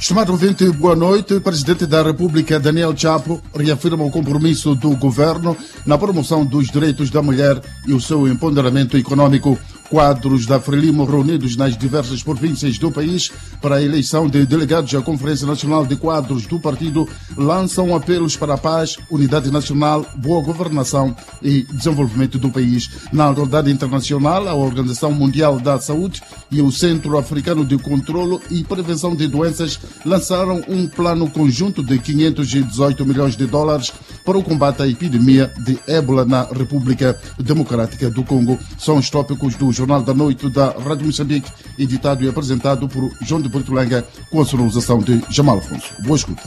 Estimado ouvinte, boa noite. O Presidente da República, Daniel Chapo, reafirma o compromisso do governo na promoção dos direitos da mulher e o seu empoderamento econômico. Quadros da Frelimo reunidos nas diversas províncias do país para a eleição de delegados à Conferência Nacional de Quadros do partido lançam apelos para a paz, unidade nacional, boa governação e desenvolvimento do país. Na atualidade internacional, a Organização Mundial da Saúde e o Centro Africano de Controlo e Prevenção de Doenças lançaram um plano conjunto de 518 milhões de dólares para o combate à epidemia de ébola na República Democrática do Congo. São os tópicos do Jornal da Noite da Rádio Moçambique, editado e apresentado por João de Portolanga, com a sonorização de Jamal Afonso. Boa escuta.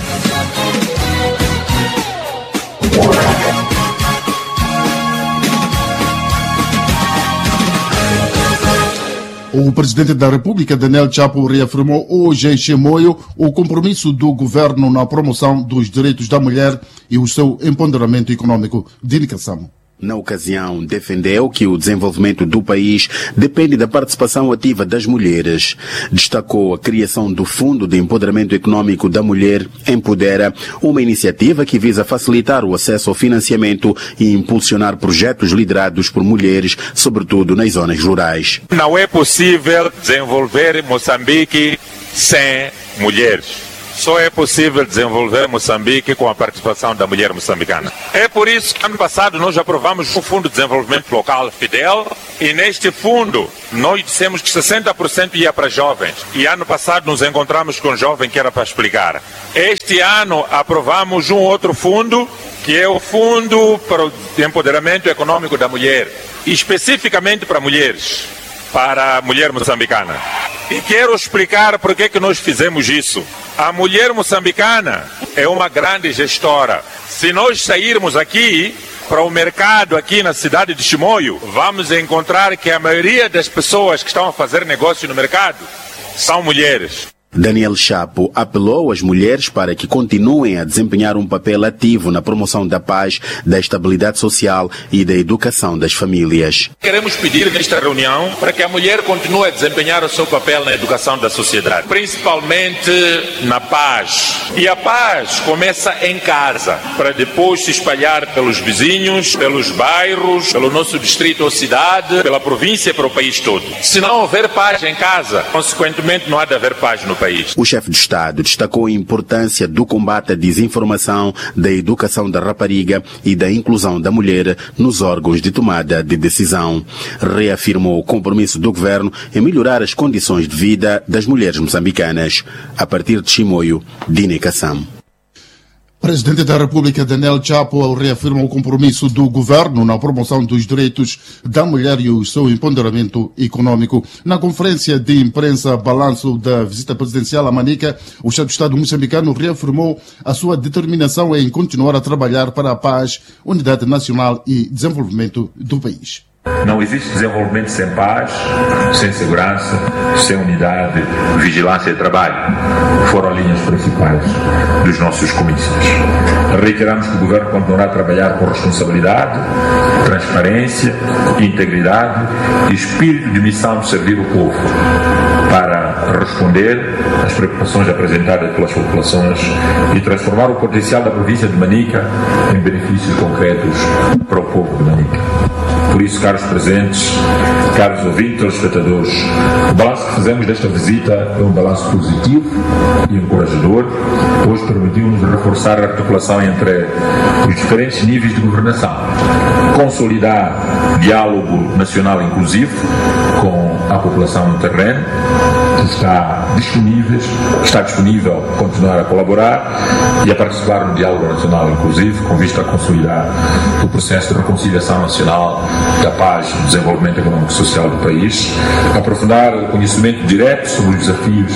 O Presidente da República, Daniel Chapo, reafirmou hoje em Chimoio o compromisso do governo na promoção dos direitos da mulher e o seu empoderamento econômico. Dini Kassamo. Na ocasião, defendeu que o desenvolvimento do país depende da participação ativa das mulheres. Destacou a criação do Fundo de Empoderamento Econômico da Mulher Empodera, uma iniciativa que visa facilitar o acesso ao financiamento e impulsionar projetos liderados por mulheres, sobretudo nas zonas rurais. Não é possível desenvolver Moçambique sem mulheres. Só é possível desenvolver Moçambique com a participação da mulher moçambicana. É por isso que ano passado nós aprovamos o Fundo de Desenvolvimento Local FIDEL e neste fundo nós dissemos que 60% ia para jovens e ano passado nos encontramos com um jovem que era para explicar. Este ano aprovamos um outro fundo que é o Fundo para o Empoderamento Econômico da Mulher, especificamente para mulheres, para a mulher moçambicana. E quero explicar por que nós fizemos isso. A mulher moçambicana é uma grande gestora. Se nós sairmos aqui para o mercado aqui na cidade de Chimoio, vamos encontrar que a maioria das pessoas que estão a fazer negócio no mercado são mulheres. Daniel Chapo apelou às mulheres para que continuem a desempenhar um papel ativo na promoção da paz, da estabilidade social e da educação das famílias. Queremos pedir nesta reunião para que a mulher continue a desempenhar o seu papel na educação da sociedade, principalmente na paz. E a paz começa em casa, para depois se espalhar pelos vizinhos, pelos bairros, pelo nosso distrito ou cidade, pela província e para o país todo. Se não houver paz em casa, consequentemente não há de haver paz no país. O chefe de Estado destacou a importância do combate à desinformação, da educação da rapariga e da inclusão da mulher nos órgãos de tomada de decisão. Reafirmou o compromisso do governo em melhorar as condições de vida das mulheres moçambicanas. A partir de Chimoio, Dini Kassam. Presidente da República, Daniel Chapo, reafirma o compromisso do governo na promoção dos direitos da mulher e o seu empoderamento econômico. Na conferência de imprensa balanço da visita presidencial a Manica, o chefe de Estado moçambicano reafirmou a sua determinação em continuar a trabalhar para a paz, unidade nacional e desenvolvimento do país. Não existe desenvolvimento sem paz, sem segurança, sem unidade, vigilância e trabalho. Foram linhas principais dos nossos comícios. Reiteramos que o Governo continuará a trabalhar com responsabilidade, transparência, integridade e espírito de missão de servir o povo para responder às preocupações apresentadas pelas populações e transformar o potencial da província de Manica em benefícios concretos para o povo de Manica. Por isso, caros presentes, caros ouvintes, telespectadores, o balanço que fazemos desta visita é um balanço positivo e encorajador, pois permitiu-nos reforçar a articulação entre os diferentes níveis de governação, consolidar diálogo nacional inclusivo com a população no terreno, que está disponível a continuar a colaborar e a participar no diálogo nacional inclusivo, com vista a consolidar o processo de reconciliação nacional, da paz e do desenvolvimento econômico e social do país, aprofundar o conhecimento direto sobre os desafios.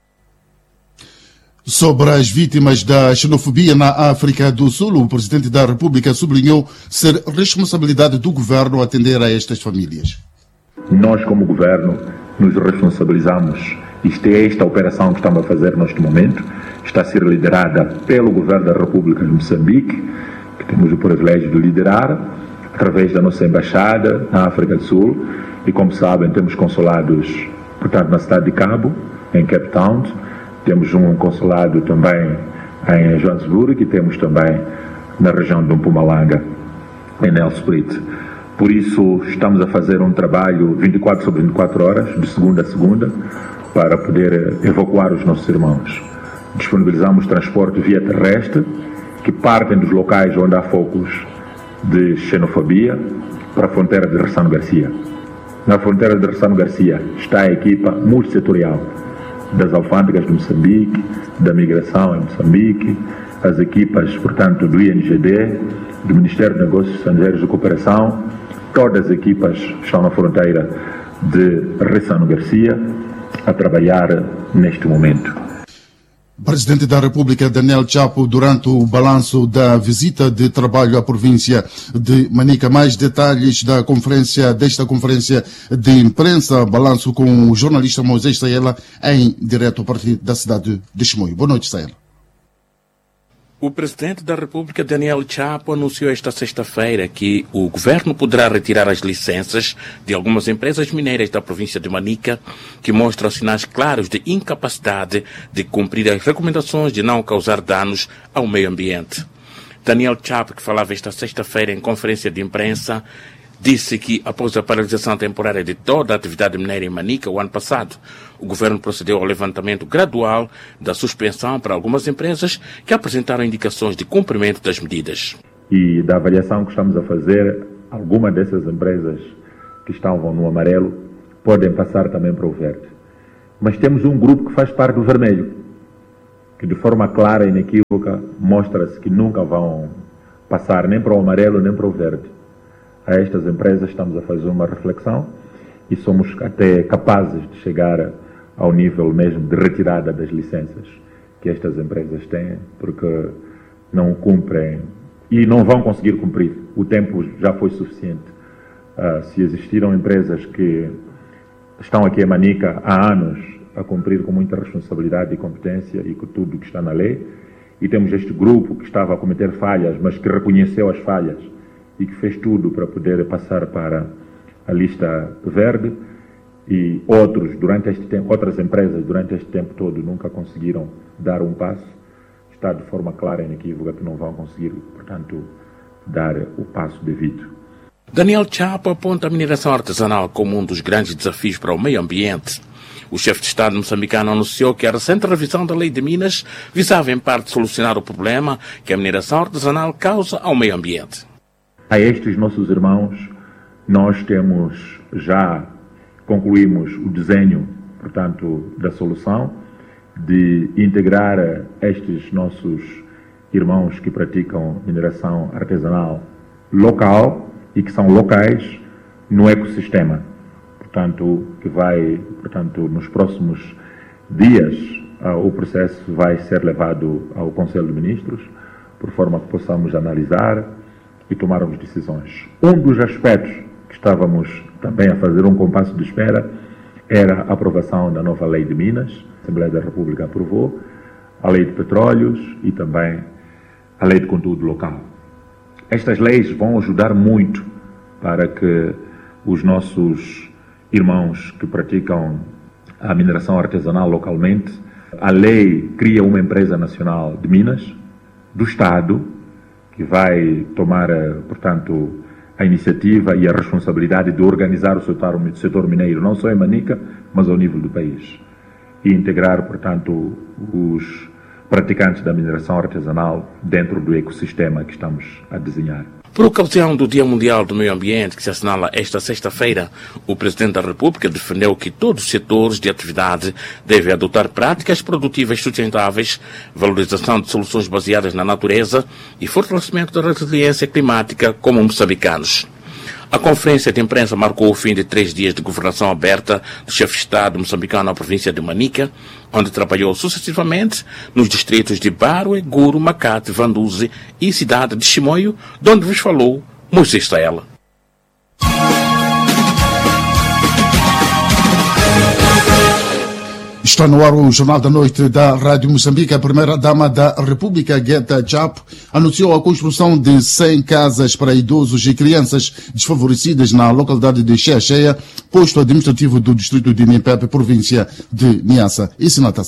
Sobre as vítimas da xenofobia na África do Sul, o Presidente da República sublinhou ser responsabilidade do governo atender a estas famílias. Nós, como governo, nos responsabilizamos. Esta operação que estamos a fazer neste momento está a ser liderada pelo Governo da República de Moçambique, que temos o privilégio de liderar, através da nossa embaixada na África do Sul. E, como sabem, temos consulados, portanto, na cidade de Cabo, em Cape Town, Temos um consulado também em Joanesburgo e temos também na região de Mpumalanga, em Nelspruit. Por isso, estamos a fazer um trabalho 24 sobre 24 horas, de segunda a segunda, para poder evacuar os nossos irmãos. Disponibilizamos transporte via terrestre, que partem dos locais onde há focos de xenofobia, para a fronteira de Ressano Garcia. Na fronteira de Ressano Garcia está a equipa multissetorial das alfândegas de Moçambique, da migração em Moçambique, as equipas, portanto, do INGD, do Ministério de Negócios Estrangeiros e Cooperação, todas as equipas estão na fronteira de Ressano Garcia a trabalhar neste momento. Presidente da República, Daniel Chapo, durante o balanço da visita de trabalho à província de Manica. Mais detalhes desta conferência de imprensa, balanço com o jornalista Moisés Saela, em direto a partir da cidade de Chimoio. Boa noite, Saela. O Presidente da República, Daniel Chapo, anunciou esta sexta-feira que o governo poderá retirar as licenças de algumas empresas mineiras da província de Manica, que mostram sinais claros de incapacidade de cumprir as recomendações de não causar danos ao meio ambiente. Daniel Chapo, que falava esta sexta-feira em conferência de imprensa, disse que, após a paralisação temporária de toda a atividade mineira em Manica o ano passado, o governo procedeu ao levantamento gradual da suspensão para algumas empresas que apresentaram indicações de cumprimento das medidas. E da avaliação que estamos a fazer, algumas dessas empresas que estavam no amarelo podem passar também para o verde. Mas temos um grupo que faz parte do vermelho, que de forma clara e inequívoca mostra-se que nunca vão passar nem para o amarelo nem para o verde. A estas empresas estamos a fazer uma reflexão e somos até capazes de chegar ao nível mesmo de retirada das licenças que estas empresas têm, porque não cumprem e não vão conseguir cumprir. O tempo já foi suficiente. Se existiram empresas que estão aqui em Manica há anos a cumprir com muita responsabilidade e competência e com tudo que está na lei, e temos este grupo que estava a cometer falhas, mas que reconheceu as falhas e que fez tudo para poder passar para a lista verde, e outras empresas durante este tempo todo nunca conseguiram dar um passo. Está de forma clara e inequívoca que não vão conseguir, portanto, dar o passo devido. Daniel Chapo aponta a mineração artesanal como um dos grandes desafios para o meio ambiente. O chefe de Estado moçambicano anunciou que a recente revisão da Lei de Minas visava, em parte, solucionar o problema que a mineração artesanal causa ao meio ambiente. A estes nossos irmãos, nós concluímos o desenho, portanto, da solução de integrar estes nossos irmãos que praticam mineração artesanal local e que são locais no ecossistema. Portanto, nos próximos dias, o processo vai ser levado ao Conselho de Ministros, por forma que possamos analisar e tomarmos decisões. Um dos aspectos que estávamos também a fazer um compasso de espera era a aprovação da nova Lei de Minas. A Assembleia da República aprovou a Lei de Petróleos e também a Lei de Conteúdo Local. Estas leis vão ajudar muito para que os nossos irmãos que praticam a mineração artesanal localmente, a lei cria uma empresa nacional de minas do Estado que vai tomar, portanto, a iniciativa e a responsabilidade de organizar o setor mineiro, não só em Manica, mas ao nível do país. E integrar, portanto, os praticantes da mineração artesanal dentro do ecossistema que estamos a desenhar. Por ocasião do Dia Mundial do Meio Ambiente, que se assinala esta sexta-feira, o Presidente da República defendeu que todos os setores de atividade devem adotar práticas produtivas sustentáveis, valorização de soluções baseadas na natureza e fortalecimento da resiliência climática como moçambicanos. A conferência de imprensa marcou o fim de 3 dias de governação aberta do chefe de Estado moçambicano na província de Manica, onde trabalhou sucessivamente nos distritos de Barwe, Guru, Macate, Vanduze e cidade de Chimoio, de onde vos falou Moisés Saela. Está no ar o Jornal da Noite da Rádio Moçambique. A primeira-dama da República, Guetta Chapo, anunciou a construção de 100 casas para idosos e crianças desfavorecidas na localidade de Cheia, posto administrativo do distrito de Nipepe, província de Niassa. Isso na Tassana.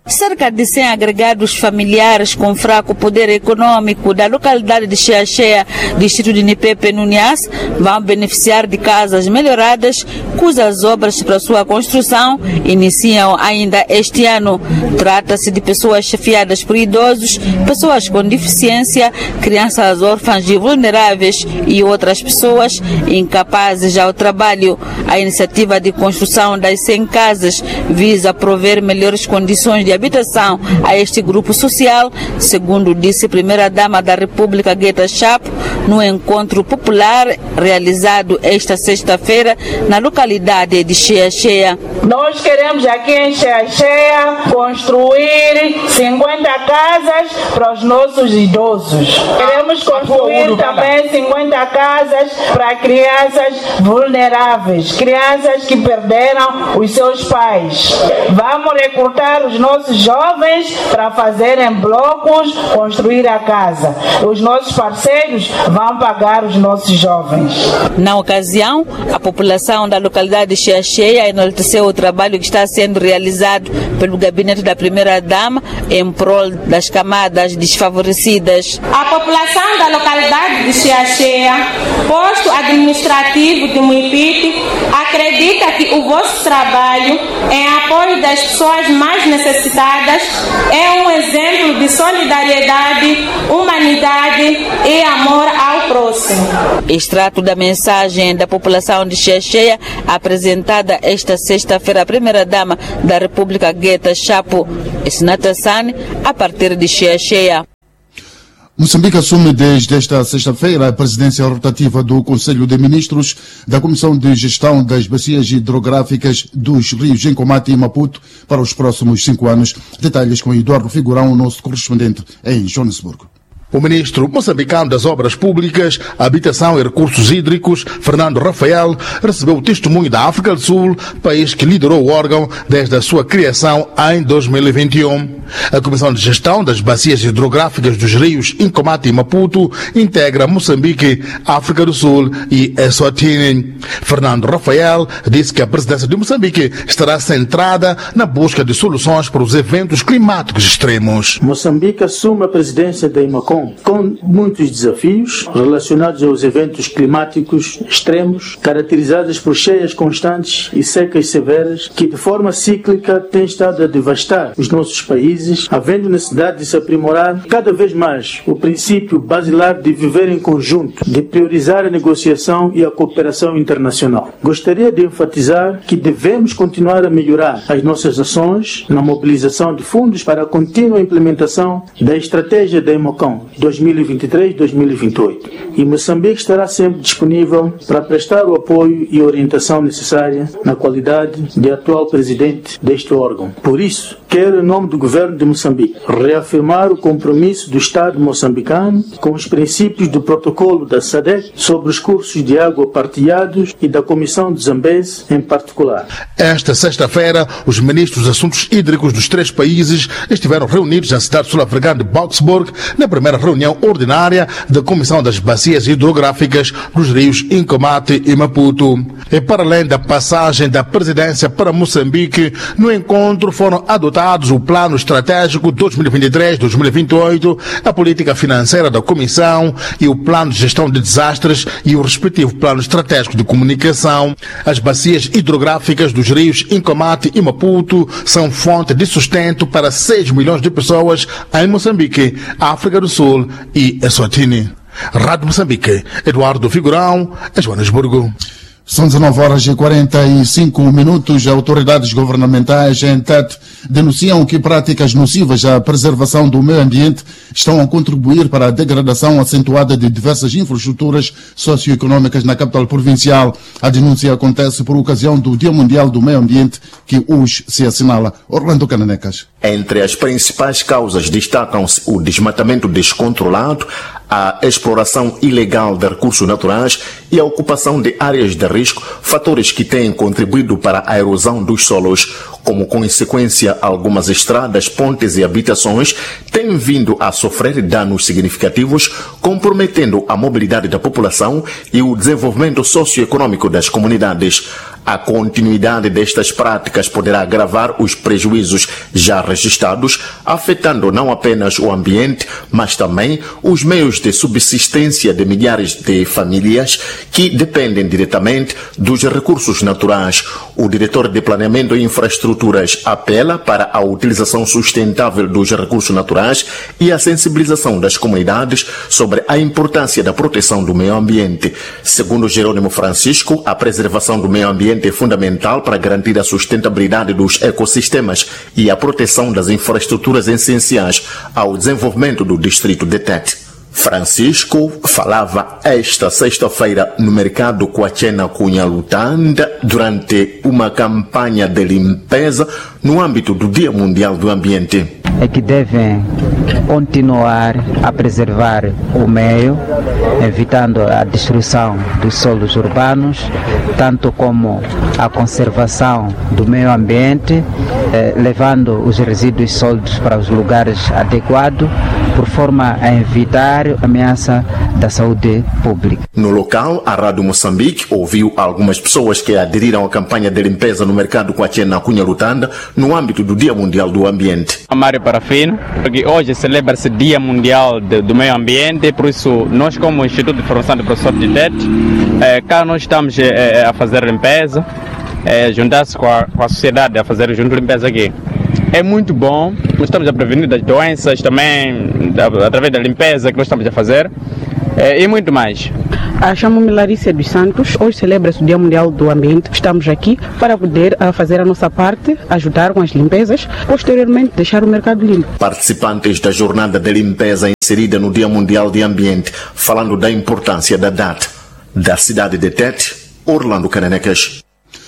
Cerca de 100 agregados familiares com fraco poder econômico da localidade de Cheia, distrito de Nipepe, no Niassa, vão beneficiar de casas melhoradas, cujas obras para sua construção iniciam ainda este ano. Trata-se de pessoas chefiadas por idosos, pessoas com deficiência, crianças órfãs e vulneráveis e outras pessoas incapazes ao trabalho. A iniciativa de construção das 100 casas visa prover melhores condições de habitação a este grupo social, segundo disse a primeira-dama da República, Guetta Chapo, no encontro popular realizado esta sexta-feira na localidade de Cheia. Nós queremos aqui em Cheia construir 50 casas para os nossos idosos. Queremos construir também 50 casas para crianças vulneráveis, crianças que perderam os seus pais. Vamos recrutar os nossos jovens para fazerem blocos, construir a casa. Os nossos parceiros vão pagar os nossos jovens. Na ocasião, a população da localidade de Cheia enalteceu o trabalho que está sendo realizado pelo gabinete da primeira-dama em prol das camadas desfavorecidas. A população da localidade de Cheia, posto administrativo de Muipipe, acredita que o vosso trabalho em apoio das pessoas mais necessitadas é um exemplo de solidariedade, humanidade e amor ao próximo. Extrato da mensagem da população de Cheia, apresentada esta sexta-feira à primeira-dama da República, Guetta Chapo Snatassane, a partir de Cheia. Moçambique assume desde esta sexta-feira a presidência rotativa do Conselho de Ministros da Comissão de Gestão das Bacias Hidrográficas dos Rios em Comate e Maputo para os próximos 5 anos. Detalhes com Eduardo Figurão, nosso correspondente em Joanesburgo. O ministro moçambicano das Obras Públicas, Habitação e Recursos Hídricos, Fernando Rafael, recebeu o testemunho da África do Sul, país que liderou o órgão desde a sua criação em 2021. A Comissão de Gestão das Bacias Hidrográficas dos Rios Incomate e Maputo integra Moçambique, África do Sul e Eswatini. Fernando Rafael disse que a presidência de Moçambique estará centrada na busca de soluções para os eventos climáticos extremos. Moçambique assume a presidência da IMACOM com muitos desafios relacionados aos eventos climáticos extremos, caracterizados por cheias constantes e secas severas, que de forma cíclica têm estado a devastar os nossos países, havendo necessidade de se aprimorar cada vez mais o princípio basilar de viver em conjunto, de priorizar a negociação e a cooperação internacional. Gostaria de enfatizar que devemos continuar a melhorar as nossas ações na mobilização de fundos para a contínua implementação da estratégia da IMACOM 2023-2028, e Moçambique estará sempre disponível para prestar o apoio e orientação necessária na qualidade de atual presidente deste órgão. Por isso, quero, em nome do governo de Moçambique, reafirmar o compromisso do Estado moçambicano com os princípios do protocolo da SADC sobre os cursos de água partilhados e da Comissão de Zambeze em particular. Esta sexta-feira, os ministros dos assuntos hídricos dos 3 países estiveram reunidos na cidade sul-africana de Boksburg na primeira reunião ordinária da Comissão das Bacias Hidrográficas dos Rios Incomate e Maputo. E para além da passagem da presidência para Moçambique, no encontro foram adotados o Plano Estratégico 2023-2028, a política financeira da Comissão e o Plano de Gestão de Desastres e o respectivo Plano Estratégico de Comunicação. As bacias hidrográficas dos rios Incomate e Maputo são fonte de sustento para 6 milhões de pessoas em Moçambique, África do Sul e Eswatini. Rádio Moçambique, Eduardo Figurão, em Joanesburgo. São 19h45. Autoridades governamentais em Tete denunciam que práticas nocivas à preservação do meio ambiente estão a contribuir para a degradação acentuada de diversas infraestruturas socioeconômicas na capital provincial. A denúncia acontece por ocasião do Dia Mundial do Meio Ambiente, que hoje se assinala. Orlando Cananecas. Entre as principais causas destacam-se o desmatamento descontrolado, a exploração ilegal de recursos naturais e a ocupação de áreas de risco, fatores que têm contribuído para a erosão dos solos. Como consequência, algumas estradas, pontes e habitações têm vindo a sofrer danos significativos, comprometendo a mobilidade da população e o desenvolvimento socioeconômico das comunidades. A continuidade destas práticas poderá agravar os prejuízos já registrados, afetando não apenas o ambiente, mas também os meios de subsistência de milhares de famílias que dependem diretamente dos recursos naturais. O diretor de Planeamento e Infraestruturas apela para a utilização sustentável dos recursos naturais e a sensibilização das comunidades sobre a importância da proteção do meio ambiente. Segundo Jerônimo Francisco, a preservação do meio ambiente é fundamental para garantir a sustentabilidade dos ecossistemas e a proteção das infraestruturas essenciais ao desenvolvimento do distrito de Tete. Francisco falava esta sexta-feira no mercado Coachena Cunha Lutanda durante uma campanha de limpeza no âmbito do Dia Mundial do Ambiente. É que devem continuar a preservar o meio, evitando a destruição dos solos urbanos, tanto como a conservação do meio ambiente, levando os resíduos sólidos para os lugares adequados, por forma a evitar a ameaça da saúde pública. No local, a Rádio Moçambique ouviu algumas pessoas que aderiram à campanha de limpeza no mercado Coachena Cunha Lutanda no âmbito do Dia Mundial do Ambiente. Mário Parafino, porque hoje celebra-se Dia Mundial do Meio Ambiente, por isso nós como Instituto de Formação de Professores de Tete, cá nós estamos a fazer limpeza, juntar-se com a sociedade a fazer junto limpeza aqui. É muito bom, nós estamos a prevenir das doenças também, através da limpeza que nós estamos a fazer, e muito mais. Chamo-me Larissa dos Santos, hoje celebra-se o Dia Mundial do Ambiente. Estamos aqui para poder fazer a nossa parte, ajudar com as limpezas, posteriormente deixar o mercado limpo. Participantes da jornada de limpeza inserida no Dia Mundial de Ambiente, falando da importância da data. Da cidade de Tete, Orlando Cananecas.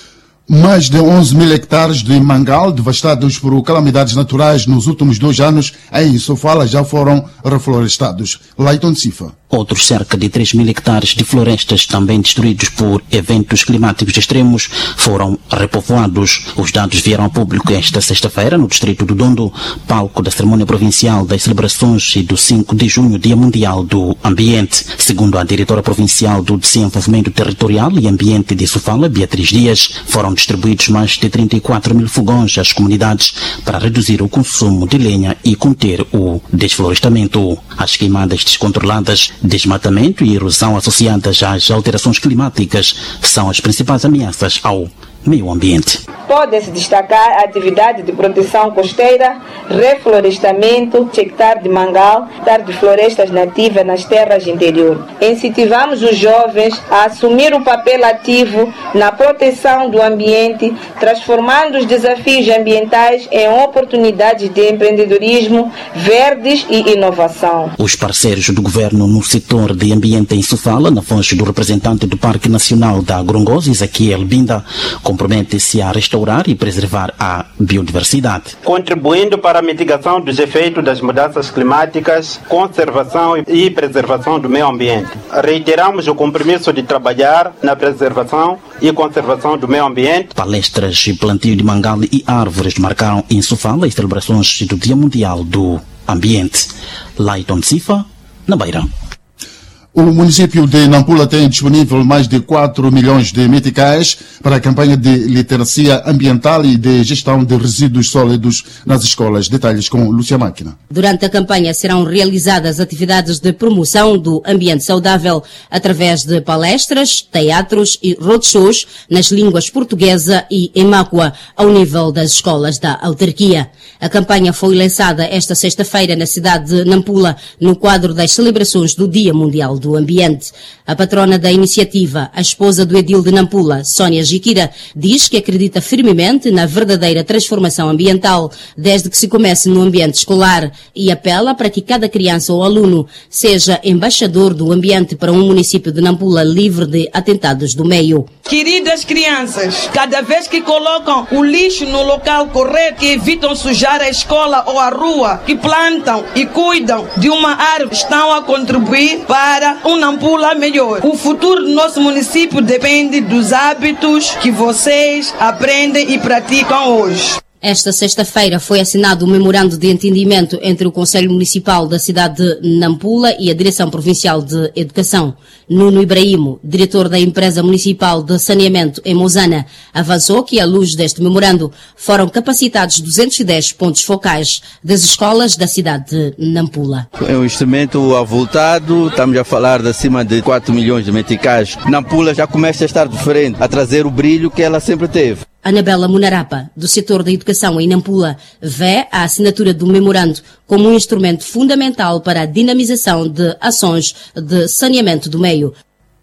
Mais de 11 mil hectares de mangal devastados por calamidades naturais nos últimos 2 anos em Sofala já foram reflorestados. Leiton Cifa. Outros cerca de 3 mil hectares de florestas, também destruídos por eventos climáticos extremos, foram repovoados. Os dados vieram ao público esta sexta-feira no distrito do Dondo, palco da cerimônia provincial das celebrações do 5 de junho, Dia Mundial do Ambiente. Segundo a diretora provincial do Desenvolvimento Territorial e Ambiente de Sofala, Beatriz Dias, foram distribuídos mais de 34 mil fogões às comunidades para reduzir o consumo de lenha e conter o desflorestamento. As queimadas descontroladas, desmatamento e erosão associadas às alterações climáticas são as principais ameaças ao meio ambiente. Pode-se destacar a atividade de proteção costeira, reflorestamento, hectare de mangal, hectare de florestas nativas nas terras interior. Incentivamos os jovens a assumir o papel ativo na proteção do ambiente, transformando os desafios ambientais em oportunidades de empreendedorismo verdes e inovação. Os parceiros do governo no setor de ambiente em Sofala, na voz do representante do Parque Nacional da Grongosa, Ezequiel Binda, compromete-se a restaurar e preservar a biodiversidade. Contribuindo para a mitigação dos efeitos das mudanças climáticas, conservação e preservação do meio ambiente. Reiteramos o compromisso de trabalhar na preservação e conservação do meio ambiente. Palestras e plantio de mangal e árvores marcaram em Sofala as celebrações do Dia Mundial do Ambiente. Leiton Cifa, na Beira. O município de Nampula tem disponível mais de 4 milhões de meticais para a campanha de literacia ambiental e de gestão de resíduos sólidos nas escolas. Detalhes com Lúcia Máquina. Durante a campanha serão realizadas atividades de promoção do ambiente saudável através de palestras, teatros e roadshows nas línguas portuguesa e emácua ao nível das escolas da autarquia. A campanha foi lançada esta sexta-feira na cidade de Nampula no quadro das celebrações do Dia Mundial do Ambiente. A patrona da iniciativa, a esposa do edil de Nampula, Sónia Jiquira, diz que acredita firmemente na verdadeira transformação ambiental desde que se comece no ambiente escolar e apela para que cada criança ou aluno seja embaixador do ambiente para um município de Nampula livre de atentados do meio. Queridas crianças, cada vez que colocam o lixo no local correto, que evitam sujar a escola ou a rua, que plantam e cuidam de uma árvore, estão a contribuir para uma Nampula melhor. O futuro do nosso município depende dos hábitos que vocês aprendem e praticam hoje. Esta sexta-feira foi assinado um memorando de entendimento entre o Conselho Municipal da cidade de Nampula e a Direção Provincial de Educação. Nuno Ibrahimo, diretor da Empresa Municipal de Saneamento em Mozana, avançou que, à luz deste memorando, foram capacitados 210 pontos focais das escolas da cidade de Nampula. É um instrumento avultado, estamos a falar de acima de 4 milhões de meticais. Nampula já começa a estar diferente, a trazer o brilho que ela sempre teve. Anabela Munarapa, do setor da educação em Nampula, vê a assinatura do memorando como um instrumento fundamental para a dinamização de ações de saneamento do meio.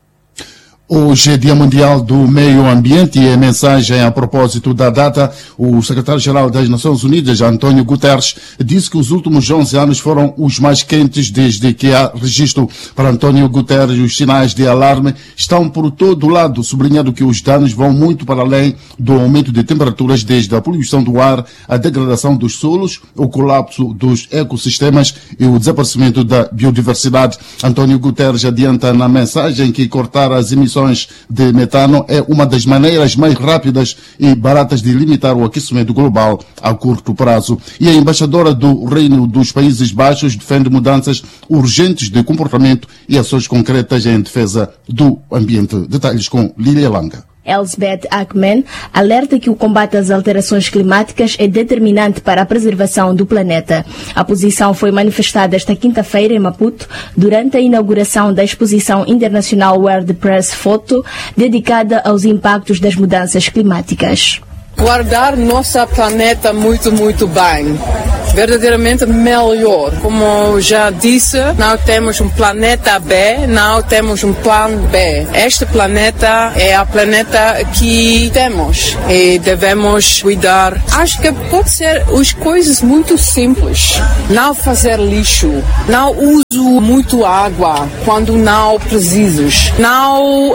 Hoje é Dia Mundial do Meio Ambiente e em mensagem a propósito da data, o secretário-geral das Nações Unidas, António Guterres, disse que os últimos 11 anos foram os mais quentes desde que há registro. Para António Guterres, os sinais de alarme estão por todo lado, sublinhando que os danos vão muito para além do aumento de temperaturas, desde a poluição do ar, a degradação dos solos, o colapso dos ecossistemas e o desaparecimento da biodiversidade. António Guterres adianta na mensagem que cortar as emissões de metano é uma das maneiras mais rápidas e baratas de limitar o aquecimento global a curto prazo. E a embaixadora do Reino dos Países Baixos defende mudanças urgentes de comportamento e ações concretas em defesa do ambiente. Detalhes com Lilia Langa. Elsbeth Ackman alerta que o combate às alterações climáticas é determinante para a preservação do planeta. A posição foi manifestada esta quinta-feira em Maputo durante a inauguração da exposição internacional World Press Photo, dedicada aos impactos das mudanças climáticas. Guardar nosso planeta muito bem, verdadeiramente melhor. Como já disse, não temos um planeta B, não temos um plano B. Este planeta é o planeta que temos e devemos cuidar. Acho que pode ser as coisas muito simples. Não fazer lixo, não uso muito água quando não precisas, não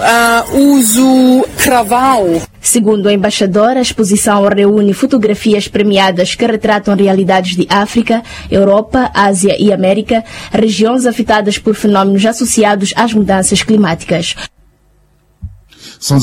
uso carvão. Segundo a embaixadora, a exposição reúne fotografias premiadas que retratam realidades de África, Europa, Ásia e América, regiões afetadas por fenómenos associados às mudanças climáticas. São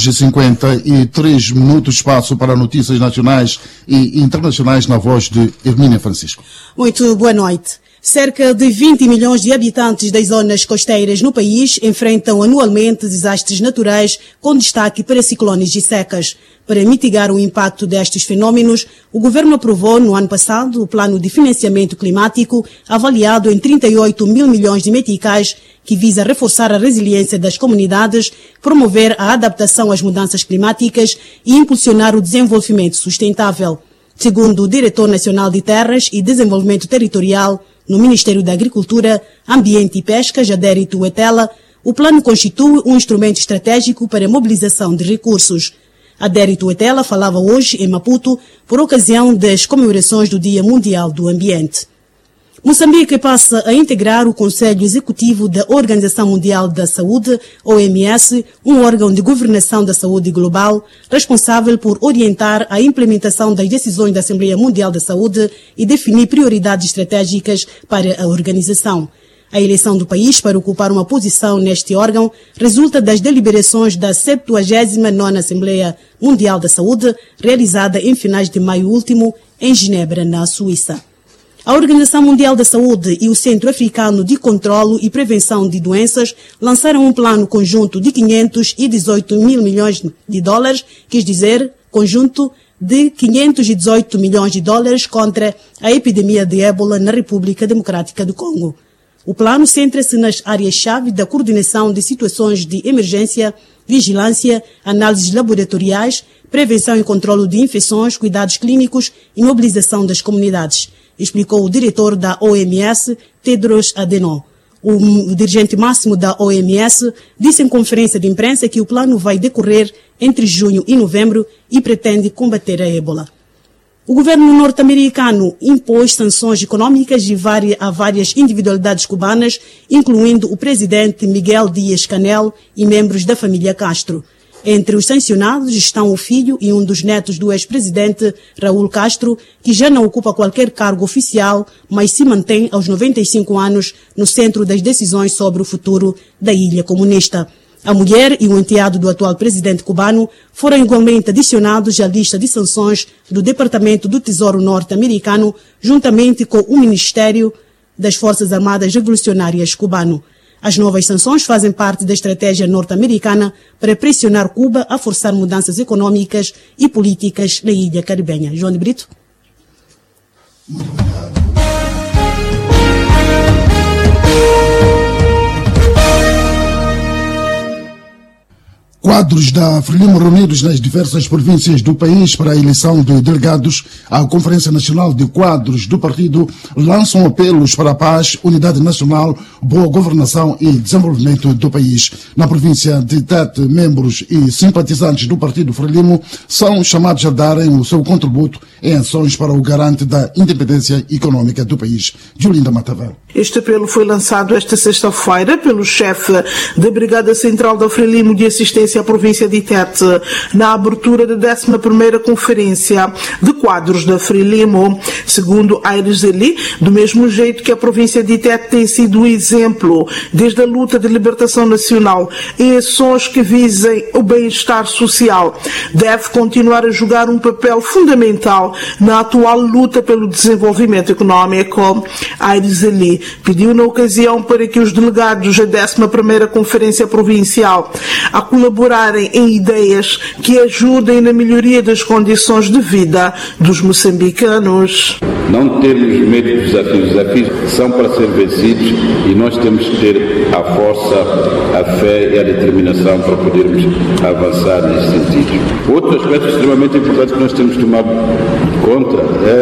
19h53, espaço para notícias nacionais e internacionais na voz de Hermínia Francisco. Muito boa noite. Cerca de 20 milhões de habitantes das zonas costeiras no país enfrentam anualmente desastres naturais, com destaque para ciclones e secas. Para mitigar o impacto destes fenômenos, o governo aprovou no ano passado o Plano de Financiamento Climático, avaliado em 38 mil milhões de meticais, que visa reforçar a resiliência das comunidades, promover a adaptação às mudanças climáticas e impulsionar o desenvolvimento sustentável. Segundo o Diretor Nacional de Terras e Desenvolvimento Territorial, no Ministério da Agricultura, Ambiente e Pesca, Jadérito Etela, o plano constitui um instrumento estratégico para a mobilização de recursos. Adérito Etela falava hoje em Maputo por ocasião das comemorações do Dia Mundial do Ambiente. Moçambique passa a integrar o Conselho Executivo da Organização Mundial da Saúde, OMS, um órgão de governação da saúde global, responsável por orientar a implementação das decisões da Assembleia Mundial da Saúde e definir prioridades estratégicas para a organização. A eleição do país para ocupar uma posição neste órgão resulta das deliberações da 79ª Assembleia Mundial da Saúde, realizada em finais de maio último, em Genebra, na Suíça. A Organização Mundial da Saúde e o Centro Africano de Controlo e Prevenção de Doenças lançaram um plano conjunto de 518 mil milhões de dólares, quer dizer, conjunto de 518 milhões de dólares contra a epidemia de ébola na República Democrática do Congo. O plano centra-se nas áreas-chave da coordenação de situações de emergência, vigilância, análises laboratoriais, prevenção e controlo de infecções, cuidados clínicos e mobilização das comunidades, explicou o diretor da OMS, Tedros Adhanom. O dirigente máximo da OMS disse em conferência de imprensa que o plano vai decorrer entre junho e novembro e pretende combater a ébola. O governo norte-americano impôs sanções econômicas a várias individualidades cubanas, incluindo o presidente Miguel Díaz-Canel e membros da família Castro. Entre os sancionados estão o filho e um dos netos do ex-presidente Raul Castro, que já não ocupa qualquer cargo oficial, mas se mantém aos 95 anos no centro das decisões sobre o futuro da ilha comunista. A mulher e o enteado do atual presidente cubano foram igualmente adicionados à lista de sanções do Departamento do Tesouro norte-americano, juntamente com o Ministério das Forças Armadas Revolucionárias cubano. As novas sanções fazem parte da estratégia norte-americana para pressionar Cuba a forçar mudanças econômicas e políticas na ilha caribenha. João de Brito. Quadros da Frelimo reunidos nas diversas províncias do país para a eleição de delegados à Conferência Nacional de Quadros do partido lançam apelos para a paz, unidade nacional, boa governação e desenvolvimento do país. Na província de Tete, membros e simpatizantes do partido Frelimo são chamados a darem o seu contributo em ações para o garante da independência econômica do país. Julinda Matavel. Este apelo foi lançado esta sexta-feira pelo chefe da Brigada Central da Frelimo de Assistência à província de Tete, na abertura da 11ª Conferência de Quadros da Frelimo. Segundo Aires Eli, do mesmo jeito que a província de Tete tem sido um exemplo desde a luta de libertação nacional em ações que visem o bem-estar social, deve continuar a jogar um papel fundamental na atual luta pelo desenvolvimento econômico. Aires Eli pediu na ocasião para que os delegados da 11ª Conferência Provincial a colaborarem em ideias que ajudem na melhoria das condições de vida dos moçambicanos. Não temos medo dos desafios. Os desafios são para ser vencidos e nós temos que ter a força, a fé e a determinação para podermos avançar nesse sentido. Outro aspecto extremamente importante que nós temos que tomar conta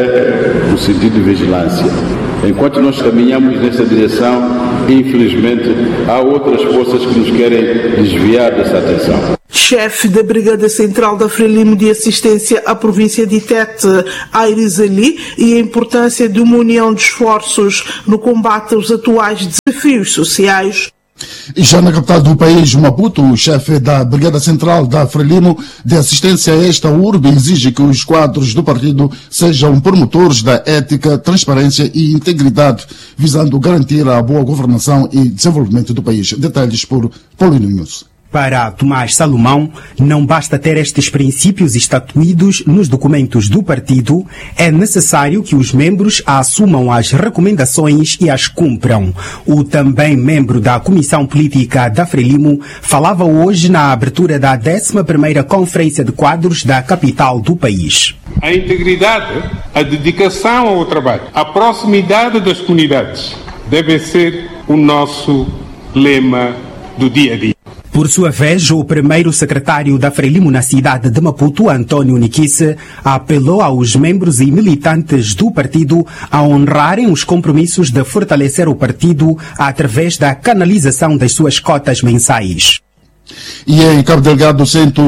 é o sentido de vigilância. Enquanto nós caminhamos nessa direção, infelizmente, há outras forças que nos querem desviar dessa atenção. Chefe da Brigada Central da Frelimo de Assistência à província de Tete, Aires Ali, e a importância de uma união de esforços no combate aos atuais desafios sociais. E já na capital do país, Maputo, o chefe da Brigada Central da Frelimo de Assistência a esta urbe exige que os quadros do partido sejam promotores da ética, transparência e integridade, visando garantir a boa governação e desenvolvimento do país. Detalhes por Paulino Nunes. Para Tomás Salomão, não basta ter estes princípios estatuídos nos documentos do partido, é necessário que os membros assumam as recomendações e as cumpram. O também membro da Comissão Política da Frelimo falava hoje na abertura da 11ª Conferência de Quadros da capital do país. A integridade, a dedicação ao trabalho, a proximidade das comunidades devem ser o nosso lema do dia a dia. Por sua vez, o primeiro secretário da Frelimo na cidade de Maputo, António Niquisse, apelou aos membros e militantes do partido a honrarem os compromissos de fortalecer o partido através da canalização das suas cotas mensais. E em Cabo Delgado,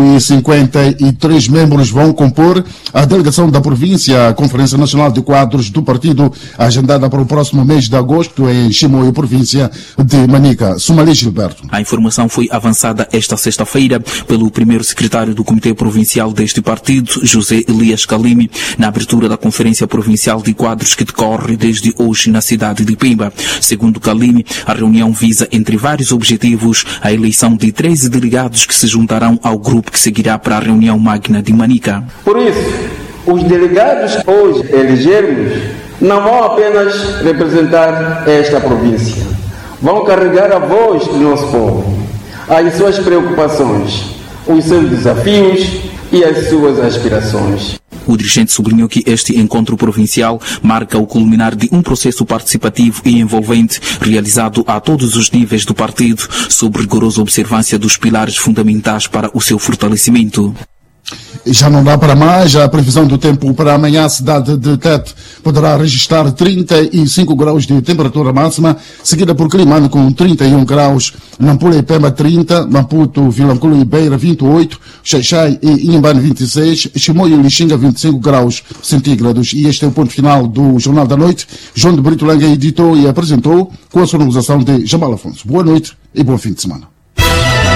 153 membros vão compor a delegação da província à Conferência Nacional de Quadros do partido, agendada para o próximo mês de agosto em Chimoio, província de Manica. Sumali Gilberto. A informação foi avançada esta sexta-feira pelo primeiro secretário do Comitê Provincial deste partido, José Elias Calimi, na abertura da Conferência Provincial de Quadros que decorre desde hoje na cidade de Pemba. Segundo Calimi, a reunião visa, entre vários objetivos, a eleição de 13 delegados que se juntarão ao grupo que seguirá para a reunião magna de Manica. Por isso, os delegados que hoje elegermos não vão apenas representar esta província, vão carregar a voz do nosso povo, as suas preocupações, os seus desafios e as suas aspirações. O dirigente sublinhou que este encontro provincial marca o culminar de um processo participativo e envolvente realizado a todos os níveis do partido, sob rigorosa observância dos pilares fundamentais para o seu fortalecimento. Já não dá para mais. A previsão do tempo para amanhã, a cidade de Tete poderá registrar 35 graus de temperatura máxima, seguida por Climane com 31 graus, Nampula e Pemba 30, Maputo, Vilanculo e Beira 28, Xaixai e Inhambane 26, Chimoio e Lixinga 25 graus centígrados. E este é o ponto final do Jornal da Noite. João de Brito Langa editou e apresentou com a sonorização de Jamal Afonso. Boa noite e bom fim de semana.